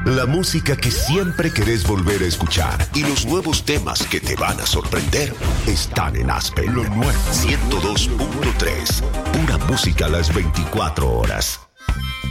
La música que siempre querés volver a escuchar y los nuevos temas que te van a sorprender están en Aspen. Lo nuevo 102.3. Pura música a las 24 horas.